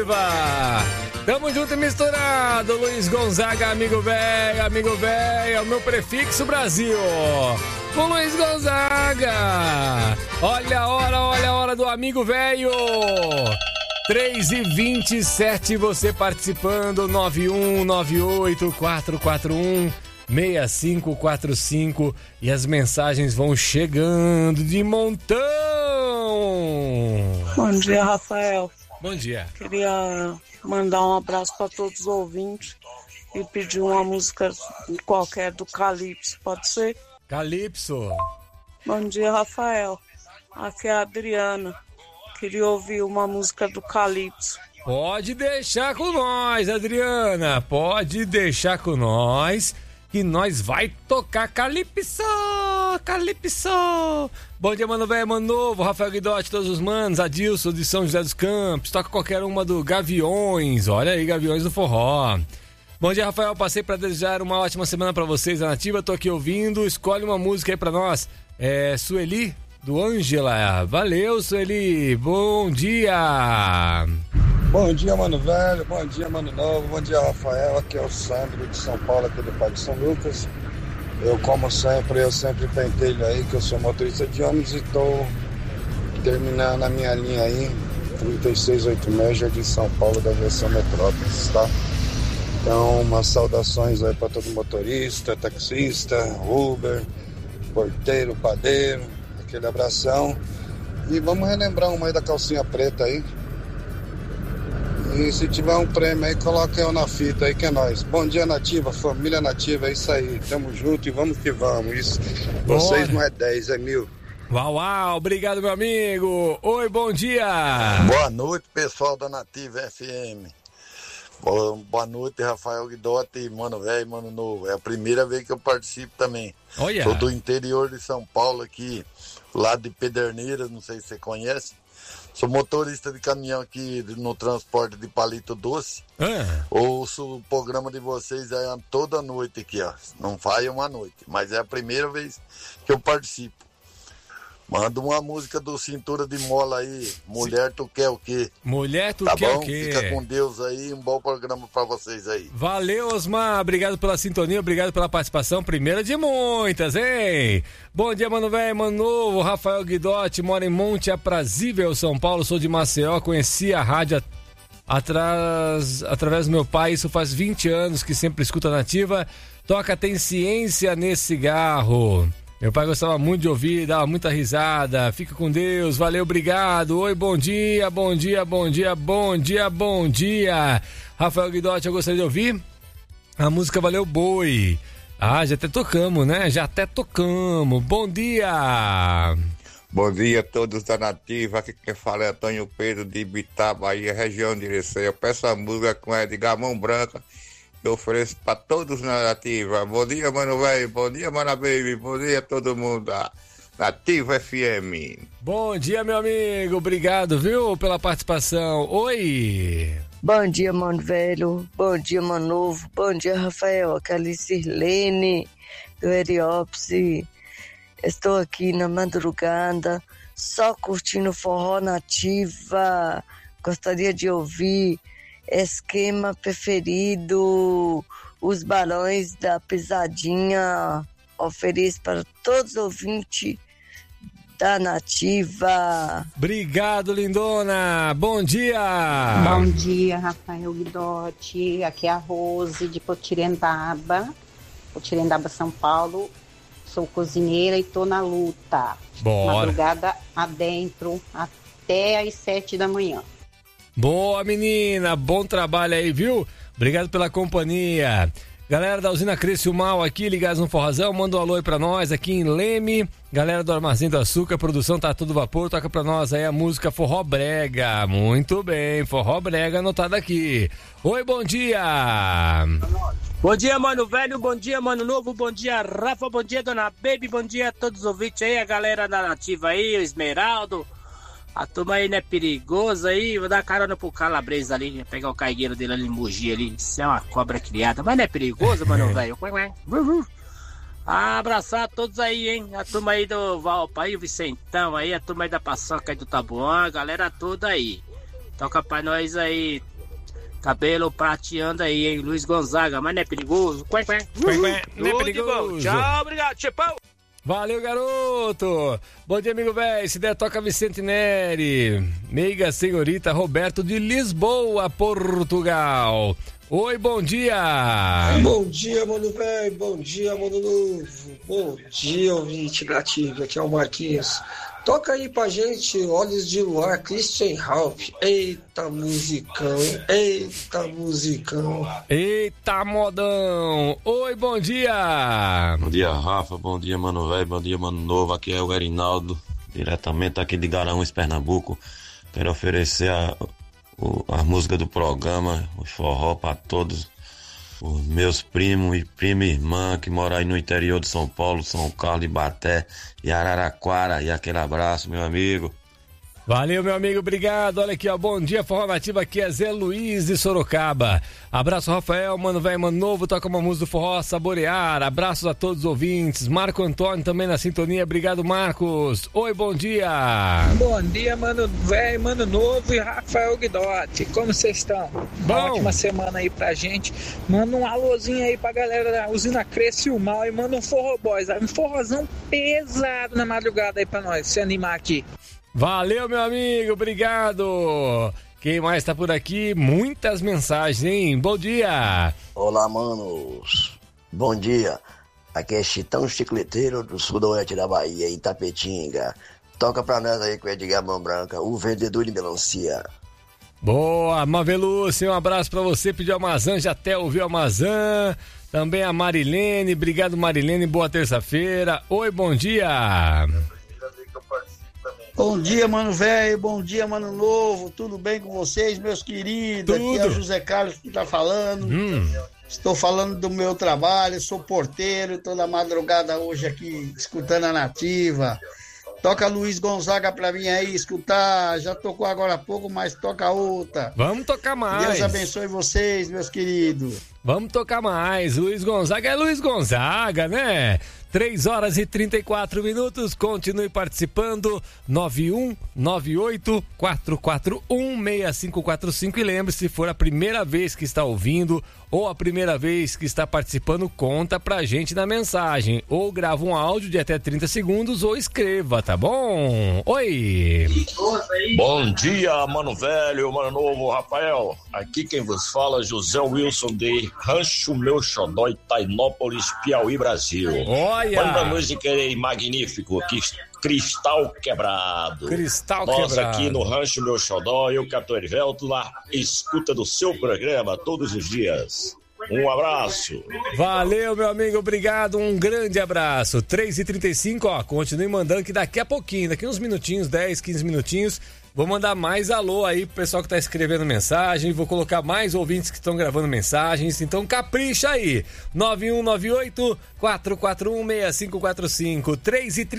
Tamo junto e misturado, Luiz Gonzaga, amigo velho, é o meu prefixo Brasil. Com Luiz Gonzaga. Olha a hora do amigo velho. 3h27, você participando, 91984416545 e as mensagens vão chegando de montão. Bom dia, Rafael. Bom dia. Queria mandar um abraço para todos os ouvintes e pedir uma música qualquer do Calypso, pode ser? Calypso. Bom dia, Rafael. Aqui é a Adriana. Queria ouvir uma música do Calypso. Pode deixar com nós, Adriana. Pode deixar com nós, que nós vai tocar Calypso. Calypso. Bom dia, mano velho, mano novo, Rafael Guidotti, todos os manos, Adilson de São José dos Campos, toca qualquer uma do Gaviões, olha aí, Gaviões do Forró. Bom dia, Rafael, passei pra desejar uma ótima semana pra vocês, a Nativa, tô aqui ouvindo, escolhe uma música aí pra nós, Sueli, do Ângela, valeu, Sueli, bom dia. Bom dia, mano velho, bom dia, mano novo, bom dia, Rafael, aqui é o Sandro de São Paulo, aqui do Parque São Lucas. Eu, como sempre, pentelho aí, que eu sou motorista de ônibus e estou terminando a minha linha aí, 3686, Jardim São Paulo, da versão Metrópolis, tá? Então, umas saudações aí para todo motorista, taxista, Uber, porteiro, padeiro, aquele abração. E vamos relembrar uma aí da calcinha preta aí. E se tiver um prêmio aí, coloca eu na fita aí, que é nóis. Bom dia, Nativa, família Nativa, é isso aí. Tamo junto e vamos que vamos. Isso. Vocês não é 10, é 1000. Uau, obrigado, meu amigo. Oi, bom dia. Boa noite, pessoal da Nativa FM. Boa noite, Rafael Guidotti, mano velho, mano novo. É a primeira vez que eu participo também. Olha. Sou do interior de São Paulo aqui, lá de Pederneiras, não sei se você conhece. Sou motorista de caminhão aqui no transporte de palito doce. Ouço o programa de vocês aí toda noite aqui, ó. Não falha uma noite, mas é a primeira vez que eu participo. Manda uma música do Cintura de Mola aí. Mulher, tu quer o quê? Mulher, tu tá quer bom? o quê? Fica com Deus aí, um bom programa pra vocês aí. Valeu, Osmar. Obrigado pela sintonia, obrigado pela participação. Primeira de muitas, hein? Bom dia, mano velho, mano novo. Rafael Guidotti, mora em Monte Aprazível, São Paulo. Sou de Maceió, conheci a rádio através do meu pai. Isso faz 20 anos que sempre escuta a Nativa. Toca Tem Ciência nesse cigarro. Meu pai gostava muito de ouvir, dava muita risada. Fica com Deus, valeu, obrigado. Oi, bom dia, bom dia, bom dia, bom dia, bom dia. Rafael Guidotti, eu gostaria de ouvir a música Valeu Boi. Ah, já até tocamos, né? Já até tocamos. Bom dia. Bom dia a todos da Nativa. Aqui quem fala é Antônio Pedro de Ibitá, Bahia, região de Irecê. Eu peço a música com Edgar Mão Branca. Eu ofereço para todos na Nativa. Bom dia, mano velho. Bom dia, mana baby. Bom dia a todo mundo da Nativa FM. Bom dia, meu amigo. Obrigado, viu, pela participação. Oi. Bom dia, mano velho. Bom dia, mano novo. Bom dia, Rafael. Aqui é a Sirlene, do Heliópolis. Estou aqui na madrugada, só curtindo forró Nativa. Gostaria de ouvir Esquema Preferido, os Barões da Pisadinha. Ofereço para todos os ouvintes da Nativa. Obrigado, lindona. Bom dia. Bom dia, Rafael Guidotti. Aqui é a Rose de Potirendaba, São Paulo. Sou cozinheira e tô na luta. Bora. Madrugada adentro até às 7 da manhã. Boa, menina, bom trabalho aí, viu? Obrigado pela companhia. Galera da usina Cresce Mal aqui, ligados no Forrazão, manda um alô aí pra nós aqui em Leme. Galera do Armazém do Açúcar, produção tá tudo vapor, toca pra nós aí a música Forró Brega. Muito bem, Forró Brega anotada aqui. Oi, bom dia. Bom dia, mano velho, bom dia, mano novo, bom dia, Rafa, bom dia, dona Baby, bom dia a todos os ouvintes aí, a galera da Nativa aí, o Esmeraldo. A turma aí não é perigosa aí, vou dar carona pro Calabresa ali, pegar o caigueiro dele ali em Mogi ali, isso é uma cobra criada, mas não é perigoso, mano, velho. Abraçar a todos aí, hein, a turma aí do Valpa aí, o Vicentão aí, a turma aí da Paçoca aí do Tabuão, a galera toda aí. Toca pra nós aí, cabelo prateando aí, hein? Luiz Gonzaga, mas não é perigoso? Não é perigoso. Tchau, obrigado, Chepão. Valeu, garoto! Bom dia, amigo velho. Se der, toca Vicente Neri. Meiga senhorita Roberto de Lisboa, Portugal. Oi, bom dia! Bom dia, mano velho. Bom dia, mano novo. Bom dia, ouvinte nativo. Aqui é o Marquinhos. Toca aí pra gente Olhos de Luar, Christian Ralph. Eita musicão, eita musicão. Eita modão. Oi, bom dia. Bom dia, Rafa. Bom dia, mano velho. Bom dia, mano novo. Aqui é o Erinaldo, diretamente aqui de Garanhuns, Pernambuco. Quero oferecer a música do programa, o forró pra todos os meus primos e prima e irmã que moram aí no interior de São Paulo, São Carlos, Ibaté e Araraquara. E aquele abraço, meu amigo. Valeu, meu amigo, obrigado. Olha aqui, ó, bom dia, Forró Nativo, aqui é Zé Luiz de Sorocaba. Abraço, Rafael, mano velho, mano novo, toca uma música do forró, Saborear. Abraços a todos os ouvintes. Marco Antônio também na sintonia, obrigado, Marcos. Oi, bom dia. Bom dia, mano velho, mano novo e Rafael Guidotti. Como vocês estão? Bom. Uma ótima semana aí pra gente. Manda um alôzinho aí pra galera da usina Cresce o Mal e manda um forró boys, um forrozão pesado na madrugada aí pra nós, se animar aqui. Valeu, meu amigo, obrigado. Quem mais tá por aqui? Muitas mensagens, hein? Bom dia. Olá, manos. Bom dia. Aqui é Chitão Chicleteiro do sudoeste da Bahia, em Tapetinga. Toca pra nós aí com o Edgar Mão Branca, o vendedor de melancia. Boa, Maveluce, um abraço pra você. Pediu a Amazã, já até ouviu a Amazã. Também a Marilene, obrigado, Marilene, boa terça-feira. Oi, bom dia. Bom dia, mano velho, bom dia, mano novo, tudo bem com vocês, meus queridos? Tudo. Aqui é o José Carlos que tá falando. Estou falando do meu trabalho, sou porteiro, tô na madrugada hoje aqui escutando a Nativa. Toca Luiz Gonzaga pra mim aí, escutar, já tocou agora há pouco, mas toca outra. Vamos tocar mais. Deus abençoe vocês, meus queridos. Vamos tocar mais. Luiz Gonzaga é Luiz Gonzaga, né? 3h34, continue participando, 9198-441-6545 e lembre-se, se for a primeira vez que está ouvindo ou a primeira vez que está participando, conta pra gente na mensagem, ou grava um áudio de até 30 segundos ou escreva, tá bom? Oi! Bom dia, mano velho, mano novo, Rafael. Aqui quem vos fala é José Wilson de Rancho Meu Xodó, Itainópolis, Piauí, Brasil. Olha! Manda música aí, magnífico, Cristal Quebrado. Cristal Nós Quebrado. aqui no Rancho Meu Xodó, eu, Capitão Erivelto, na escuta do seu programa todos os dias. Um abraço. Valeu, meu amigo, obrigado, um grande abraço. 3h35, ó, continue mandando que daqui a pouquinho, daqui uns minutinhos, 10, 15 minutinhos, vou mandar mais alô aí pro pessoal que tá escrevendo mensagem, vou colocar mais ouvintes que estão gravando mensagens, então capricha aí. 9198-441-6545, 3h35.